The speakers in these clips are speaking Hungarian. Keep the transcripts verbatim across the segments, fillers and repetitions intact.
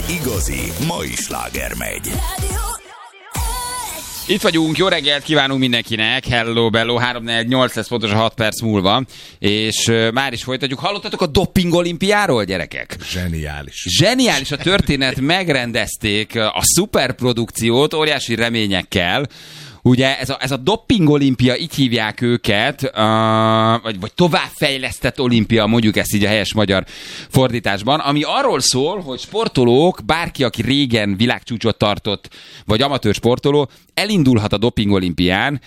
igazi mai sláger megy. Itt vagyunk, jó reggelt kívánunk mindenkinek, hello, bello, három négy nyolc lesz pontosan hat perc múlva, és uh, már is folytatjuk. Hallottatok a doping olimpiáról, gyerekek? Zseniális. Zseniális a történet, megrendezték a szuperprodukciót óriási reményekkel. Ugye ez a, ez a doping olimpia, így hívják őket, uh, vagy, vagy továbbfejlesztett olimpia, mondjuk ezt így a helyes magyar fordításban, ami arról szól, hogy sportolók, bárki, aki régen világcsúcsot tartott, vagy amatőr sportoló, elindulhat a doping olimpián,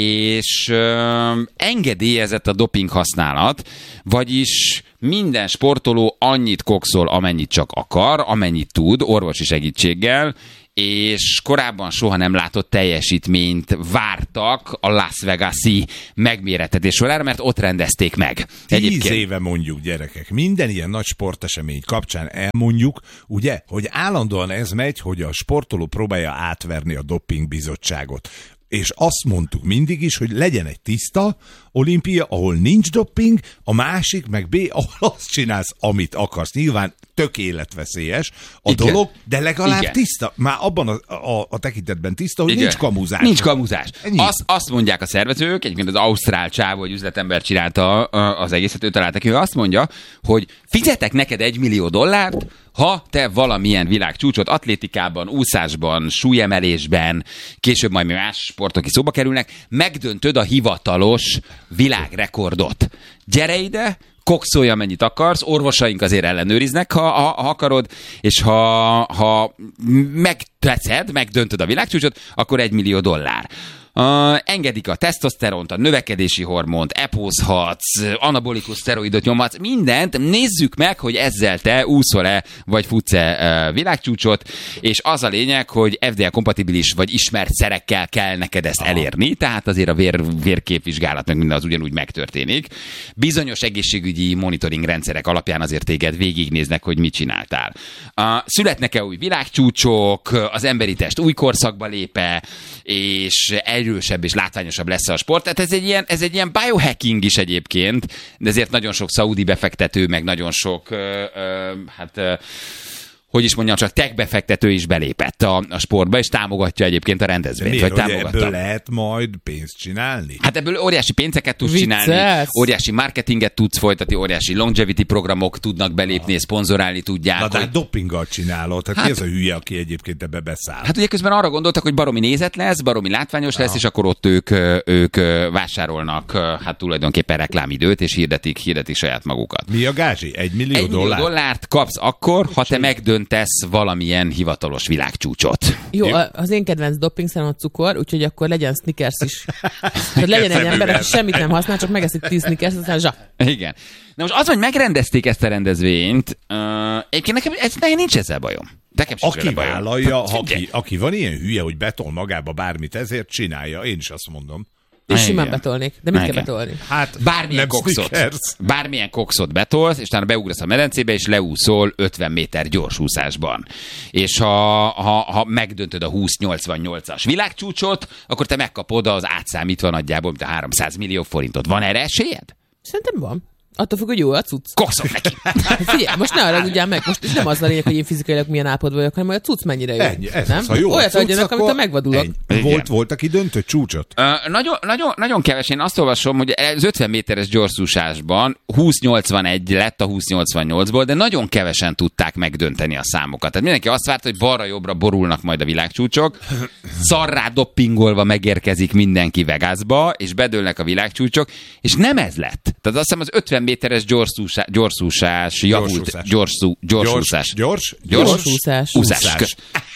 és uh, engedélyezett a doping használat, vagyis minden sportoló annyit kokszol, amennyit csak akar, amennyit tud, orvosi segítséggel, és korábban soha nem látott teljesítményt vártak a Las Vegas-i megmérettetésről, mert ott rendezték meg. Tíz éve mondjuk, gyerekek, minden ilyen nagy sportesemény kapcsán elmondjuk, ugye, hogy állandóan ez megy, hogy a sportoló próbálja átverni a doping bizottságot. És azt mondtuk mindig is, hogy legyen egy tiszta olimpia, ahol nincs doping, a másik meg B, ahol azt csinálsz, amit akarsz. Nyilván tök életveszélyes a Igen. dolog, de legalább Igen. tiszta. Már abban a, a, a tekintetben tiszta, hogy Igen. nincs kamuzás. Nincs kamuzás. Azt, azt mondják a szervezők, egyébként az ausztrál csávó, hogy üzletember csinálta az egészet, ő találta ki, ő azt mondja, hogy fizetek neked egy millió dollárt, ha te valamilyen világcsúcsot atlétikában, úszásban, súlyemelésben, később majd más sportok is szóba kerülnek, megdöntöd a hivatalos világrekordot. Gyere ide, kokszolj, amennyit akarsz, orvosaink azért ellenőriznek, ha, ha, ha akarod, és ha, ha megteszed, megdöntöd a világcsúcsot, akkor egy millió dollár. Uh, engedik a tesztoszteront, a növekedési hormont, epózhatsz, anabolikus szteroidot nyomhatsz, mindent, nézzük meg, hogy ezzel te úszol-e, vagy futsz-e uh, világcsúcsot, és az a lényeg, hogy ef dé á-kompatibilis vagy ismert szerekkel kell neked ezt Aha. elérni, tehát azért a vér, vérképvizsgálat meg minden az ugyanúgy megtörténik. Bizonyos egészségügyi monitoring rendszerek alapján azért téged végignéznek, hogy mit csináltál. Uh, születnek-e új világcsúcsok, az emberi test új korszakba lép-e, és erősebb és látványosabb lesz a sport. Tehát ez egy ilyen, ez egy ilyen biohacking is egyébként, de ezért nagyon sok szaudi befektető, meg nagyon sok, ö, ö, hát... Ö, hogy is mondjam, csak tech befektető is belépett a, a sportba, és támogatja egyébként a rendezvényt. Miért, vagy hogy támogatta. Ebből lehet majd pénzt csinálni? Hát ebből óriási pénzeket tudsz Vicces. csinálni, óriási marketinget tudsz folytatni, óriási longevity programok tudnak belépni, ah. szponzorálni tudják. Na, de hogy... hát dopinggal csinálod. Hát, hát ki ez a hülye, aki egyébként ebbe beszáll? Hát ugye közben arra gondoltak, hogy baromi nézet lesz, baromi látványos lesz, ah. és akkor ott ők, ők vásárolnak hát tulajdonképpen reklámidőt, és hirdetik, hirdetik saját magukat. Mi a gázsi? Egy millió Egy dollár? millió dollárt kapsz akkor, ha te megdöntesz valami milyen hivatalos világcsúcsot. Jó, az én kedvenc dopingszerem a cukor, úgyhogy akkor legyen Snickers is. Tehát legyen egy ember, aki semmit nem használ, csak megeszik tíz Snickers, aztán zsa. Igen. Na most az, hogy megrendezték ezt a rendezvényt, uh, egyébként nekem, ez, nekem nincs ezzel bajom. Aki vállalja, aki, aki van ilyen hülye, hogy betol magába bármit, ezért csinálja. Én is azt mondom. És simán betolnék. De mit Igen. kell betolni? Hát bármilyen kokszot. Bármilyen kokszot betolsz, és utána beugrasz a medencébe, és leúszol ötven méter gyorsúszásban. És ha, ha, ha megdöntöd a húsz nyolcvannyolcas világcsúcsot, akkor te megkapod az átszámítva nagyjából, mint a háromszáz millió forintot. Van erre esélyed? Szerintem van. Attól függ, hogy jó a cucc. Kokszol neki. Figyelj, most ne arra tudjál meg, most nem az a lényeg, hogy én fizikailag milyen állapotban vagyok, hanem hogy a cucc mennyire jó. Ennyi, ez nem? Az, jó olyat adjanak, amit a megvadulok. Volt, volt, aki döntött csúcsot? Uh, nagyon, nagyon, nagyon keves. Én azt olvasom, hogy az ötven méteres gyorsúsásban húsz nyolcvanegy lett a húsz nyolcvannyolcból, de nagyon kevesen tudták megdönteni a számokat. Tehát mindenki azt várta, hogy balra-jobbra borulnak majd a világcsúcsok, szarrá doppingolva megérkezik mindenki Vegasba, és bedőlnek a világcsúcsok, és nem ez lett. Tehát azt hiszem az ötven méteres gyorszúsás, gyorszúsás javult. Gyorszú, gyorsúszás. Gyors? Gyors? Gyorsúszás. Úszás.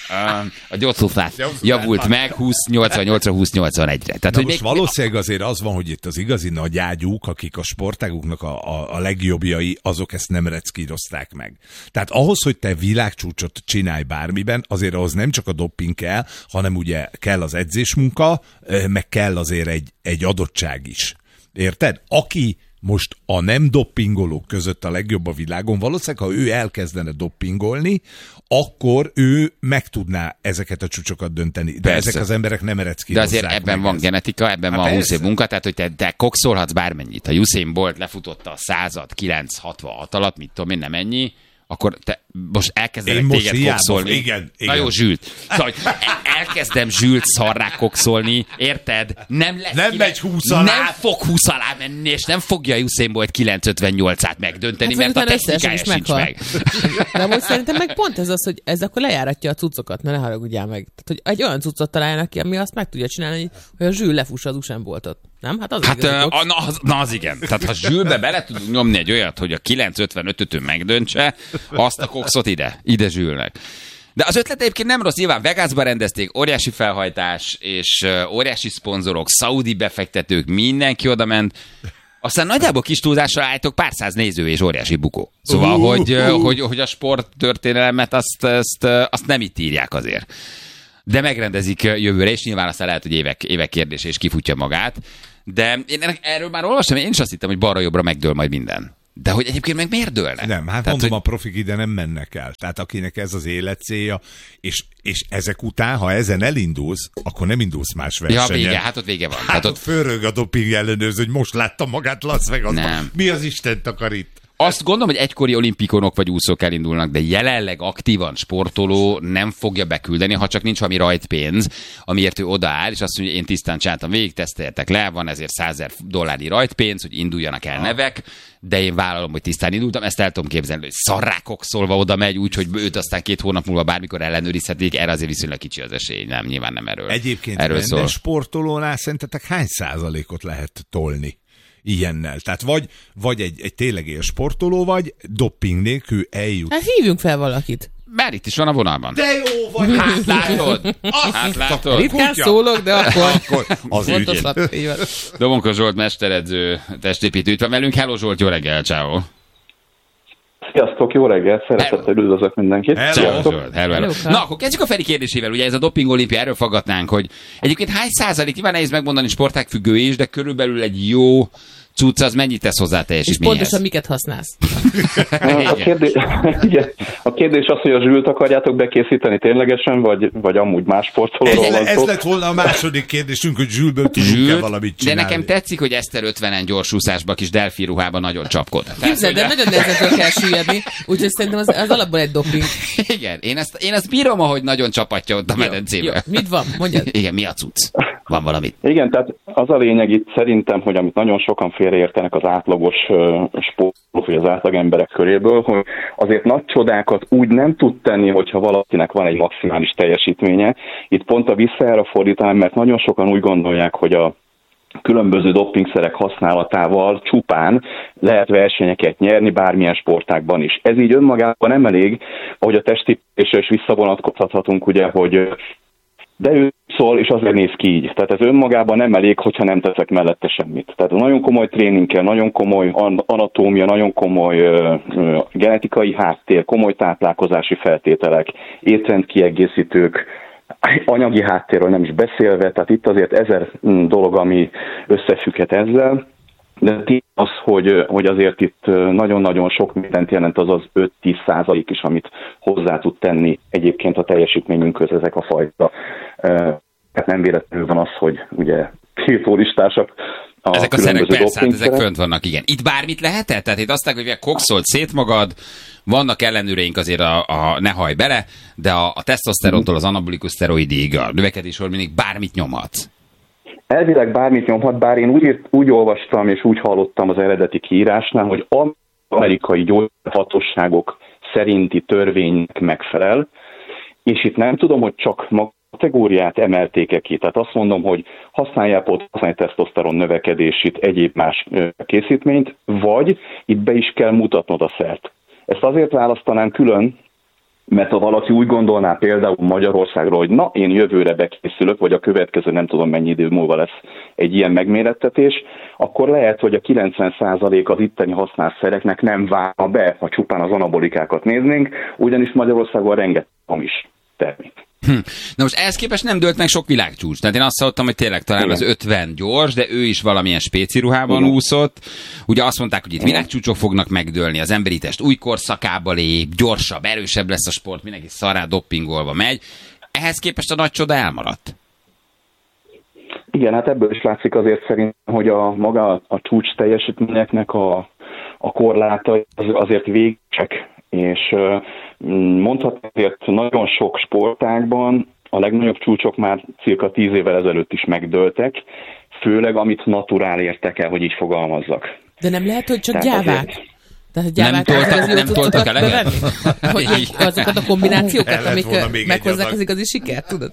A gyorsúszás javult meg húsz nyolcvannyolcra húsz nyolcvanegyre. Tehát, Na hogy most még... valószínűleg azért az van, hogy itt az igazi nagyágyúk, akik a sportáguknak a, a, a legjobbjai, azok ezt nem reckírozták meg. Tehát ahhoz, hogy te világcsúcsot csinálj bármiben, azért ahhoz nem csak a doping kell, hanem ugye kell az edzésmunka, meg kell azért egy, egy adottság is. Érted? Aki most a nem doppingolók között a legjobb a világon, valószínűleg, ha ő elkezdene doppingolni, akkor ő meg tudná ezeket a csúcsokat dönteni. De persze. Ezek az emberek nem ereckírozzák. De azért ebben van ezt. Genetika, ebben hát van persze. húsz év munka, tehát hogy te, te kokszolhatsz bármennyit. Ha Usain Bolt lefutotta a százat kilenc hatvanhat alatt, mit tudom én, nem ennyi, akkor te most elkezdenek Én most téged hiába, kokszolni. igen, igen. Na jó, Zsült. Szóval, hogy elkezdem Zsült szarrá kokszolni, érted? Nem lesz Nem kilenc- megy húsz alá. Nem fog húsz alá menni, és nem fogja Usain Bolt kilenc ötvennyolcát megdönteni, Hát, mert a utána technikája összesen is sincs meg. De most szerintem meg pont ez az, hogy ez akkor lejáratja a cuccokat, mert ne haragudjál meg. Tehát, hogy egy olyan cuccot találjanak ki, ami azt meg tudja csinálni, hogy a Zsül lefussa az Usain Boltot. Nem? Hát az Hát az, uh, a, na, az, na az igen. Tehát ha Zsülbe bele tudunk nyomni egy olyat, hogy a kilenc ötvenötötön megdöntse, azt a kokszot ide, ide Zsülnek. De az ötlet egyébként nem rossz, nyilván Vegasba rendezték, óriási felhajtás, és uh, óriási szponzorok, szaudi befektetők, mindenki oda ment. Aztán nagyjából kis túlzásra állítok pár száz néző és óriási bukó. Szóval, uh, hogy, uh, hogy, hogy a sporttörténelmet azt, azt, azt nem itt írják azért. De megrendezik jövőre, és nyilván aztán lehet, hogy évek, évek kérdése, és kifutja magát. De én erről már olvastam, én is azt hittem, hogy balra-jobbra megdől majd minden. De hogy egyébként meg miért dőlne? Nem, hát Tehát, mondom, hogy... a profik ide nem mennek el. Tehát akinek ez az életcélja, és, és ezek után, ha ezen elindulsz, akkor nem indulsz más versenyen. Ja, vége, hát ott vége van. Hát Tehát ott ott... fölrög a doping ellenőrző, hogy most láttam magát Las Vegasban. Nem. Mi az Isten akar itt? Azt gondolom, hogy egykori olimpikonok vagy úszók elindulnak, de jelenleg aktívan sportoló nem fogja beküldeni, ha csak nincs valami rajtpénz, amiért ő odaáll, és azt mondja, hogy én tisztán csináltam végig, teszteljetek le, van ezért százezer dollárnyi rajtpénz, hogy induljanak el nevek, de én vállalom, hogy tisztán indultam, ezt el tudom képzelni, hogy szarrákok szólva oda megy, úgyhogy őt aztán két hónap múlva bármikor ellenőrizhetik, erre azért viszonylag kicsi az esély, nem, nyilván nem erről. Egyébként erről rendes szól. sportolónál szerintetek hány százalékot lehet tolni ilyennel? Tehát vagy, vagy egy, egy tényleg él sportoló vagy, doping nélkül eljut. Hát hívjunk fel valakit. Bár itt is van a vonalban. De jó vagy! Hát látod! Hát látod! Ritkán szólok, de akkor... Akkor az ügyén. Fontosabb, így van. Domonko Zsolt mesteredző, testépítő itt van velünk. Hello Zsolt, jó reggel, ciao. Sziasztok, jó reggel, szeretettel üdvözlök mindenkit. Hello. Ciao, Sziasztok. Zsolt. Hello, hello. Hello. Na, akkor kezdjük a Feri kérdésével. Ugye ez a doping olimpia, erről fogadnánk, hogy egyébként hány százalék, nyilván nehéz megmondani, sportág függő is, de körülbelül egy jó cucc az mennyit tesz hozzá a És teljesítményhez? pontosan miket használsz? A kérdés, igen, a kérdés az, hogy a Zsült akarjátok bekészíteni ténylegesen, vagy, vagy amúgy más sportolóról Ez, van ez szó. lett volna a második kérdésünk, hogy Zsülből tudunk-e Zsült, valamit de csinálni. nekem tetszik, hogy Eszter ötvenen gyorsúszásba kis delfi ruhában nagyon csapkod. Tehát, Képzeld, de hogy- nagyon nehezen kell süllyedni, úgyhogy szerintem az, az alapból egy doping. Igen, én ezt, én ezt bírom, ahogy nagyon csapatja ott a Jó, medencébe. mit van? Mondjad. Igen, mi a cucc? Van valami. Igen, tehát az a lényeg itt szerintem, hogy amit nagyon sokan félreértenek az átlagos uh, sportolók, vagy az átlag emberek köréből, hogy azért nagy csodákat úgy nem tud tenni, hogyha valakinek van egy maximális teljesítménye. Itt pont a visszajára fordítanám, mert nagyon sokan úgy gondolják, hogy a különböző dopingszerek használatával csupán lehet versenyeket nyerni bármilyen sportágban is. Ez így önmagában nem elég, ahogy a testépítésre is visszavonatkozhatunk, ugye, hogy de ő szól, és azért néz ki így. Tehát ez önmagában nem elég, hogyha nem teszek mellette semmit. Tehát nagyon komoly tréning kell, nagyon komoly anatómia, nagyon komoly ö, ö, genetikai háttér, komoly táplálkozási feltételek, étrendkiegészítők, anyagi háttérről nem is beszélve, tehát itt azért ezer dolog, ami összefügghet ezzel. De az, hogy, hogy azért itt nagyon-nagyon sok mindent jelent az az öt-tíz százalék is, amit hozzá tud tenni egyébként a teljesítményünkhöz ezek a fajta. Tehát nem véletlenül van az, hogy ugye tiltólistársak a Ezek a szerek persze, hát ezek dopingszerek. fönt vannak, igen. Itt bármit lehetett? Tehát itt azt mondják, hogy kokszolt szét magad, vannak ellenőreink azért a, a ne hajj bele, de a, a tesztoszterontól az anabolikus szteroidig, a növekedés hormonig bármit nyomhatsz. Elvileg bármit nyomhat, bár én úgy, írt, úgy olvastam és úgy hallottam az eredeti kiírásnál, hogy amerikai gyógyhatóságok szerinti törvénynek megfelel, és itt nem tudom, hogy csak maga kategóriát emelték-e ki. Tehát azt mondom, hogy használják pot, használják tesztoszteron növekedését, egyéb más készítményt, vagy itt be is kell mutatnod a szert. Ezt azért választanám külön, mert ha valaki úgy gondolná például Magyarországról, hogy na, én jövőre bekészülök, vagy a következő nem tudom mennyi idő múlva lesz egy ilyen megmérettetés, akkor lehet, hogy a kilencven százalék az itteni használt szereknek nem válna be, ha csupán az anabolikákat néznénk, ugyanis Magyarországon rengeteg is termék. Hm. Na most ehhez képest nem dőlt meg sok világcsúcs. Tehát én azt hallottam, hogy tényleg talán Igen. az ötven gyors, de ő is valamilyen spéci ruhában Igen. úszott. Ugye azt mondták, hogy itt világcsúcsok fognak megdőlni, az emberi test új korszakába lép, gyorsabb, erősebb lesz a sport, mindenki szarrá doppingolva megy. Ehhez képest a nagy csoda elmaradt. Igen, hát ebből is látszik azért szerintem, hogy a maga a csúcs teljesítményeknek a, a korlátai az, azért végsek És mondhatni azért nagyon sok sportágban a legnagyobb csúcsok már cirka tíz évvel ezelőtt is megdőltek, főleg amit naturál értek el, hogy így fogalmazzak. De nem lehet, hogy csak Tehát gyávák? azért... Tehát gyávák nem toltak, az nem toltak eleget? Hogy azokat a kombinációkat, amik meghozzák adag. az igazi sikert, tudod?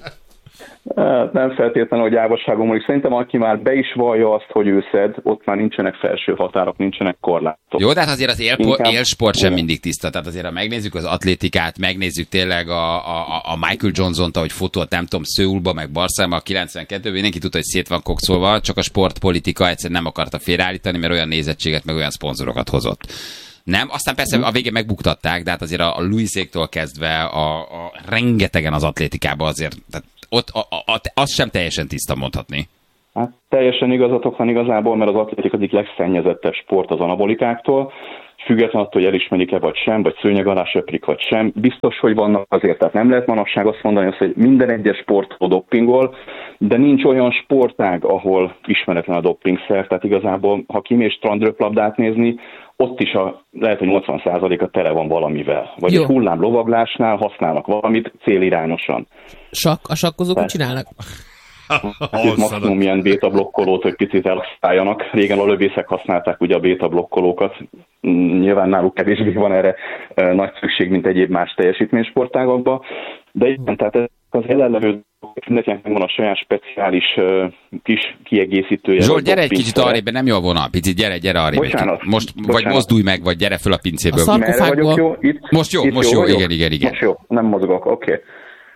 Nem feltétlenül a gyávosságom múlik. Szerintem aki már be is vallja azt, hogy ő szed, ott már nincsenek felső határok, nincsenek korlátok. Jó, de hát azért az élpo- Inkább... élsport sem mindig tiszta. Tehát azért, ha megnézzük az atlétikát, megnézzük tényleg a, a, a Michael Johnson-t, ahogy fotólt, nem tudom, Szöulba, meg Barcelonba a kilencvenkettőben, mindenki tudta, hogy szét van kokszolva, csak a sportpolitika egyszerűen nem akarta félreállítani, mert olyan nézettséget, meg olyan szponzorokat hozott. Nem, aztán persze a végén megbuktatták, de hát azért a Louiséktól kezdve a, a rengetegen az atlétikában azért, tehát ott a, a, a, az sem teljesen tiszta mondhatni. Hát teljesen igazatok van igazából, mert az atlétika egyik legszennyezettebb sport az anabolikáktól, függetlenül attól, hogy elismerik-e vagy sem, vagy szőnyeg alá söprik vagy sem. Biztos, hogy vannak azért, tehát nem lehet manapság azt mondani, azt, hogy minden egyes sportról doppingol, de nincs olyan sportág, ahol ismeretlen a doppingszer, tehát igazából, ha kimész strandröplabdát nézni, ott is a, lehet, hogy nyolcvan százaléka tele van valamivel. Vagy Jó. egy hullámlovaglásnál használnak valamit célirányosan. Sakk, a sakkozók mit csinálnak? Hát maximum ilyen bétablokkolót, hogy picit elszálljanak. Régen a lövészek használták ugye a bétablokkolókat. Nyilván náluk kevésbé van erre nagy szükség, mint egyéb más teljesítménysportágokban. De igen, tehát az jelenlevő mindenkinek van a saját speciális uh, kis kiegészítője. Zsolt, gyere egy kicsit arrébb, nem jó a vonal. Picit gyere, gyere arrébb. Bocsánat, Most bocsánat. vagy mozdulj meg, vagy gyere föl a pincéből. A szar- Merre vagyok jó? Itt, Most jó, itt most jó, vagyok? igen, igen, igen. Most jó, nem mozgok, oké. Okay.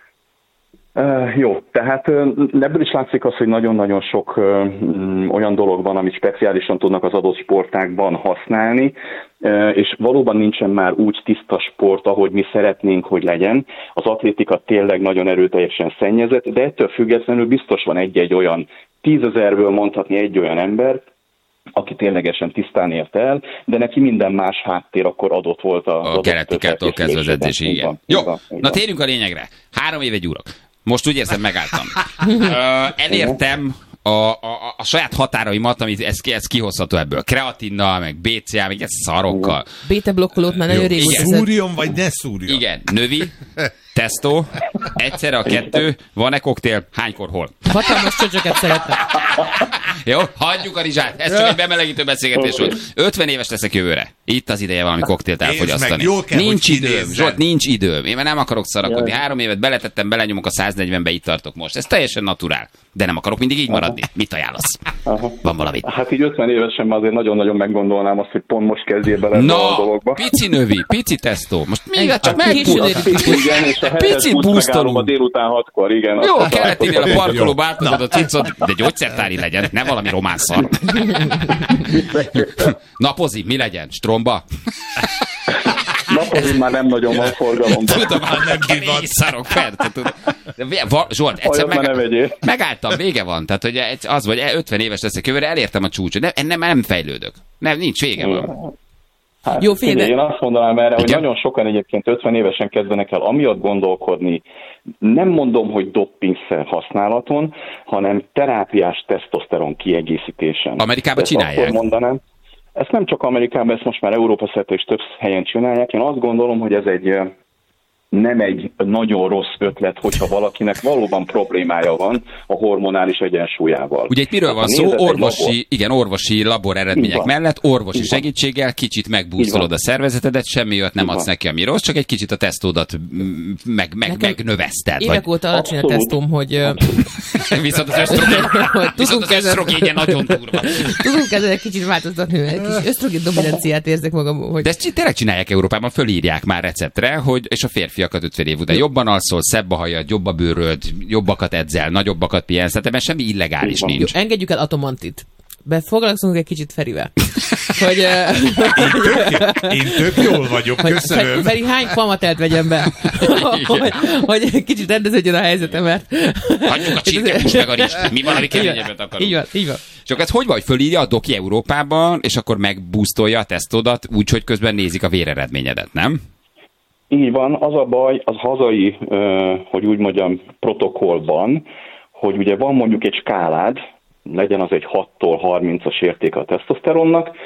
Uh, jó, tehát uh, ebből is látszik az, hogy nagyon-nagyon sok uh, olyan dolog van, amit speciálisan tudnak az adott sportákban használni, uh, és valóban nincsen már úgy tiszta sport, ahogy mi szeretnénk, hogy legyen. Az atlétika tényleg nagyon erőteljesen szennyezett, de ettől függetlenül biztos van egy-egy olyan, tízezerből mondhatni egy olyan ember, aki ténylegesen tisztán ért el, de neki minden más háttér akkor adott volt a... A genetikától kezdve az edzési, igen. Van, jó, van, na térjünk a lényegre. Három éve gyúrok. Most úgy érzem, megálltam. Ö, elértem a, a, a saját határaimat, amit ez, ez kihozható ebből. Kreatinnal, meg bé cé á, meg ez szarokkal. Béta-blokkolót már nagyon régóta. Szúrjon, vagy ne szúrjon? Igen, növi, tesztó, egyszerre a kettő, van-e koktél, hánykor, hol? Hatalmas csöcsöket szeretnek. Jó, hagyjuk a rizsát, ez csak egy bemelegítő beszélgetés volt. ötven éves leszek jövőre. Itt az ideje valami koktélt elfogyasztani. Kell, nincs időm, Zsolt, nincs időm. Én már nem akarok szarakodni. Három évet beletettem, belenyomok a száznegyvenbe, itt tartok most. Ez teljesen naturál. De nem akarok mindig így maradni. Mit ajánlasz? Aha. Van valami? Hát így ötven évesen már azért nagyon-nagyon meggondolnám azt, hogy pont most kezdjél bele Na, a dologba. pici növi, pici tesztó. Most még hát csak megpusztítjuk. Pici busztolunk. A délután hatkor, igen. Jó, keletinél a parkolóba átadod a cicot, de gyógyszertári legyen, ne valami román szar. Napozi, mi legyen? Stromba? Napozni már nem nagyon van forgalomban. Tudom, már nem divat. Szarok, persze. Zsolt, egyszer meg, megálltam, vége van. Tehát, hogy az vagy, ötven éves leszek jövőre, elértem a csúcsot. Nem, nem, nem fejlődök. Nem, nincs, vége van. Hát, jó, figyelj, de... Én azt mondanám erre, hogy igen? nagyon sokan egyébként ötven évesen kezdenek el amiatt gondolkodni, nem mondom, hogy doppingszer használaton, hanem terápiás tesztoszteron kiegészítésen. Amerikában ezt csinálják. Akkor mondanám. Ezt nem csak Amerikában, ezt most már Európa szerte és több helyen csinálják. Én azt gondolom, hogy ez egy nem egy nagyon rossz ötlet, hogyha valakinek valóban problémája van a hormonális egyensúlyával. Ugye itt miről van szó? Orvosi, igen, orvosi labor eredmények mellett, orvosi segítséggel kicsit megbúszolod a szervezetedet, semmi olyat nem adsz neki, ami rossz, csak egy kicsit a tesztódat meg, meg, megnöveszted. Évek óta alacsony a tesztom, hogy... Viszont az ösztrogén, viszont az ösztrogénje nagyon durva. Tudunk ezzel egy kicsit változtatni, egy kis ösztrogén dominanciát érzek magam. Hogy... De ezt tényleg csinálják Európában, fölírják már receptre, hogy, és a férfiakat ötven év után jobban alszol, szebb a hajad, jobb a bőröd, jobbakat edzel, nagyobbakat pihensz, tehát ebben semmi illegális nincs. Jó, engedjük el Atomantit. Foglalkozunk egy kicsit Ferivel. Hogy, én, tök, én tök jól vagyok, köszönöm. Feri, hány pamatelt vegyem be? hogy, hogy kicsit rendeződjön a helyzetem, mert... Hagyjuk a csirkehús meg a rizst. Mi van, ami keményebbet akarunk? Így van, így van. És akkor ez hogy vagy? Fölírja a doki Európában, és akkor megboostolja a tesztodat úgy, hogy közben nézik a véreredményedet, nem? Így van, az a baj, az hazai, hogy úgy mondjam, protokollban, hogy ugye van mondjuk egy skálád, legyen az egy hattól harmincas értéke a tesztoszteronnak,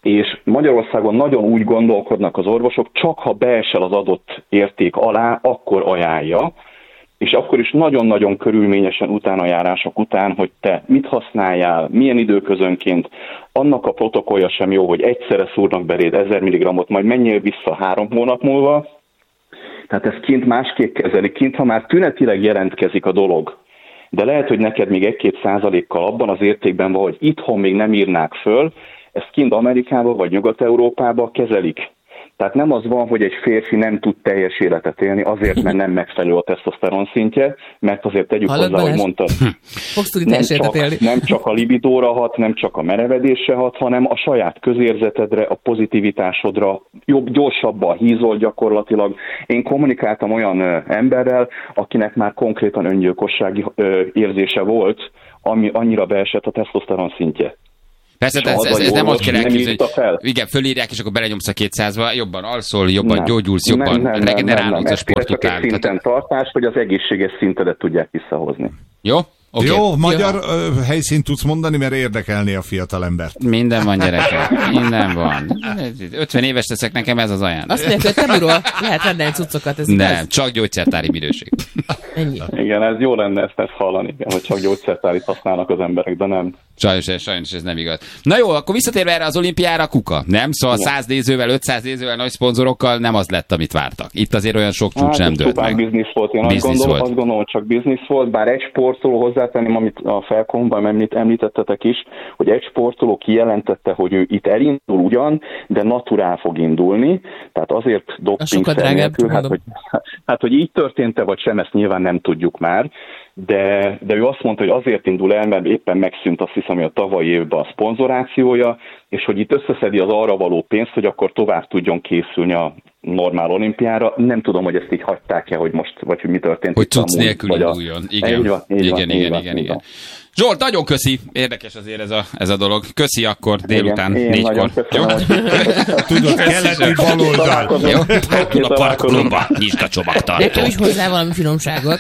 és Magyarországon nagyon úgy gondolkodnak az orvosok, csak ha beesel az adott érték alá, akkor ajánlja, és akkor is nagyon-nagyon körülményesen utánajárások után, hogy te mit használjál, milyen időközönként, annak a protokollja sem jó, hogy egyszerre szúrnak beléd ezer milligrammot, majd menjél vissza három hónap múlva. Tehát ez kint másképp kezelik, kint, ha már tünetileg jelentkezik a dolog, de lehet, hogy neked még egy-két százalékkal abban az értékben van, hogy itthon még nem írnák föl, ezt kint Amerikában vagy Nyugat-Európában kezelik. Tehát nem az van, hogy egy férfi nem tud teljes életet élni azért, mert nem megfelelő a tesztoszteron szintje, mert azért tegyük Hallod, hozzá, hogy mondtad, nem csak, nem csak a libidóra hat, nem csak a merevedésre hat, hanem a saját közérzetedre, a pozitivitásodra, jobb, gyorsabban hízol gyakorlatilag. Én kommunikáltam olyan ö, emberrel, akinek már konkrétan öngyilkossági ö, érzése volt, ami annyira beesett a tesztoszteron szintje. Persze, ez, ez, ez nem azt kell elképzelni, hogy igen, fölírják, és akkor belenyomsz a kétszázba, jobban alszol, jobban nem, gyógyulsz, jobban nem, nem, regenerálódsz a sport után. Ez egy szinten tartás, hogy az egészséges szintedet tudják visszahozni. Jó? Okay. Jó, magyar Jó. helyszínt tudsz mondani, mert érdekelni a fiatalembert. Minden van, gyerekem. Minden van. ötven éves leszek, nekem ez az ajánlás. Azt mondják, hogy Temiról lehet rendelni cuccokat. Ez nem, igaz? csak gyógyszertári minőség. Ennyi. Igen, ez jó lenne ezt, ezt hallani, igen, hogy csak gyógyszertárit használnak az emberek, de nem. Sajnos ez, sajnos ez nem igaz. Na jó, akkor visszatérve erre az olimpiára, kuka, nem? Szóval igen. száz nézővel, ötszáz nézővel, nagy szponzorokkal nem az lett, amit vártak. Itt azért olyan sok csúcs hát, nem dőlt meg. Biznisz volt, én azt gondolom, volt. azt gondolom, hogy csak biznisz volt, bár egy sportoló, hozzátenném, amit a felkomban említ, említettetek is, hogy egy sportoló kijelentette, hogy ő itt elindul ugyan, de naturál fog indulni, tehát azért doping nélkül, hát hogy, hát hogy így történt-e vagy sem, ezt nyilván nem tudjuk már, de, de ő azt mondta, hogy azért indul el, mert éppen megszűnt, azt hiszem, hogy a tavalyi évben a szponzorációja, és hogy itt összeszedi az arra való pénzt, hogy akkor tovább tudjon készülni a normál olimpiára. Nem tudom, hogy ezt így hagyták-e, hogy most, vagy hogy mi történt. Hogy cucc nélkül induljon. Igen, így van, így igen, van, igen, így van, igen, így igen. van. Zsolt, nagyon köszi. Érdekes azért ez a, ez a dolog. Köszi akkor délután, igen, négykor. Jó? Tudod, keleti baloldal. Jó? Parkol a parkolóba, nyisd a csomagtartót. Ne úgy hozzá valami finomságot.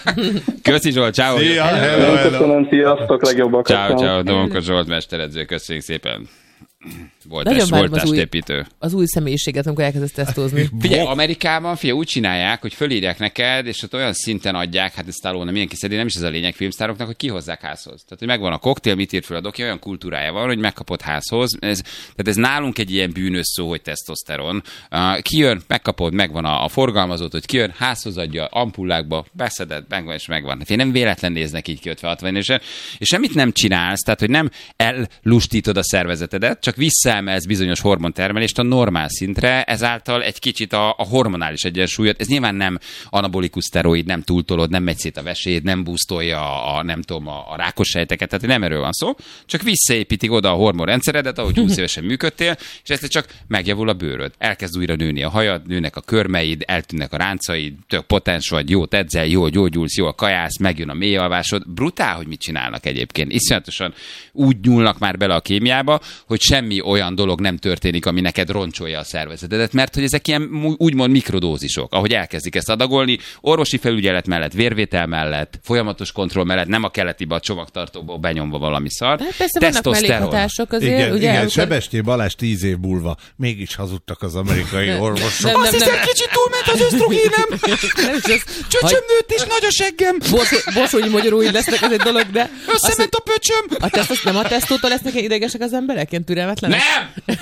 Köszi Zsolt, ciao. Szia, hello, hello. Köszönöm, sziasztok, legjobbakat. Ciao, ciao, Domokos Zsolt mesteredző, köszönjük szépen. Volt, test, volt testépítő. Új, az új személyiséget, amikor elkezdesz tesztozni. Figyelj, Amerikában fia, úgy csinálják, hogy fölírják neked, és ott olyan szinten adják, hát ez talán nem mindenki szedi, nem is ez a lényeg filmsztároknak, hogy kihozzák házhoz. Tehát, hogy megvan a koktél, mit ír föl a doki, olyan kultúrája van, hogy megkapod házhoz. Ez, tehát ez nálunk egy ilyen bűnös szó, hogy tesztoszteron. Uh, kijön, megkapod, megvan a, a forgalmazót, hogy kijön, házhoz adja, ampullákba, beszeded, megvan és megvan. Hát én nem véletlen néznek így ki ötven-hatvan évesen, és semmit nem csinálsz, tehát hogy nem ellustítod a szervezetedet, csak visszaemelsz bizonyos hormontermelést a normál szintre, ezáltal egy kicsit a, a hormonális egyensúlyot, ez nyilván nem anabolikus szteroid, nem túltolod, nem megy szét a veséd, nem boostolja a, a nem tudom, a, a rákos sejteket, tehát nem erről van szó, csak visszaépítik oda a hormonrendszeredet, ahogy húsz évesen működtél, és ezt csak megjavul a bőröd. Elkezd újra nőni a hajad, nőnek a körmeid, eltűnnek a ráncaid, tök potens vagy, jót edzel, jól gyógyulsz, jól kajász, megjön a mélyalvásod. Brutál, hogy mit csinálnak egyébként. Iszonyatosan úgy nyúlnak már bele a kémiába, hogy semmi olyan dolog nem történik, ami neked roncsolja a szervezetedet, mert hogy ezek ilyen úgymond mikrodózisok, ahogy elkezdik ezt adagolni, orvosi felügyelet mellett, vérvétel mellett, folyamatos kontroll mellett, nem a keletibe a csomagtartóból benyomva valami szar. Hát persze vannak mellékhatások azért. Igen, ugye, igen Sebestyén Balázs tíz év múlva mégis hazudtak az amerikai orvosok. Azt hiszem, kicsit túlment az ösztrogénem. Csöcsöm nőtt és nagy a seggem. Borsonyi magyarul így lesznek, ez egy dolog, de... Összement a pöcsöm. A tesztos, nem a tesztótól lesznek idegesek az emberek, ilyen türelmetlenek? Nem!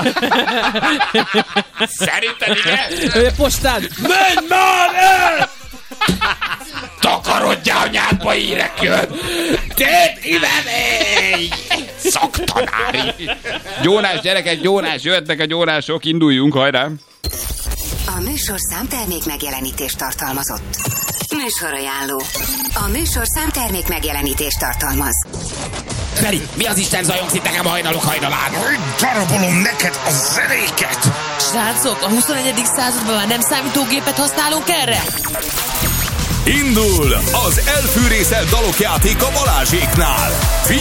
Szerintem igen? Ő postán! Menj már el! Takarodjál anyádba, érekjön! Tét ivenéj! Szaktanári! Gyónás, gyerekek, gyónás, jöhetnek a gyónások, induljunk, hajrá! A műsor számtermék megjelenítést tartalmazott. Műsorajánló. A műsor számtermék megjelenítést tartalmaz. Feri, mi az Isten zajongsz itt nekem a hajnalok hajnalán? Darabolom neked a zenéket! Srácok, a huszonegyedik században már nem számítógépet használunk erre? Indul az elfűrészelt dalokjáték a Balázséknál!